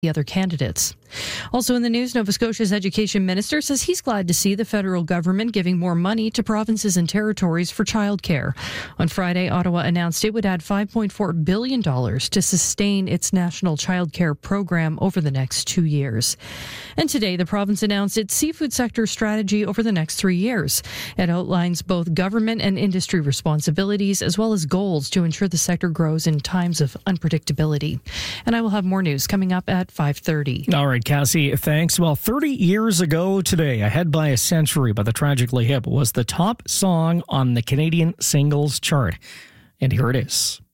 the other candidates. Also in the news, Nova Scotia's education minister says he's glad to see the federal government giving more money to provinces and territories for childcare. On Friday, Ottawa announced it would add $5.4 billion to sustain its national childcare program over the next 2 years. And today, the province announced its seafood sector strategy over the next 3 years. It outlines both government and industry responsibilities as well as goals to ensure the sector grows in times of unpredictability. And I will have more news coming up at 5:30. All right, Cassie, thanks. Well, 30 years ago today, Ahead by a Century by the Tragically Hip was the top song on the Canadian singles chart. And here it is.